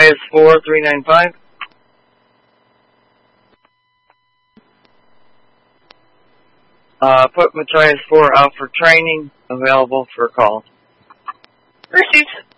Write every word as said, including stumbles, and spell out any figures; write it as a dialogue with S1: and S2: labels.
S1: Matthias four three nine five. Uh, put Matthias four out for training, available for call.
S2: Received.